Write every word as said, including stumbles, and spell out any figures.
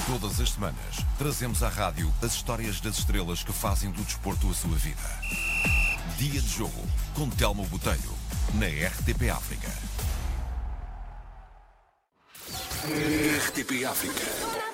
Todas as semanas, trazemos à rádio as histórias das estrelas que fazem do desporto a sua vida. Dia de Jogo, com Telmo Botelho, na R T P África. R T P África.